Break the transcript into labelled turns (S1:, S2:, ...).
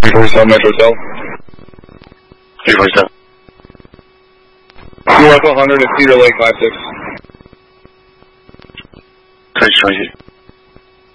S1: 347 Metro Cell.
S2: 347.
S1: North 100 at Cedar Lake 56.
S2: Bridge 20.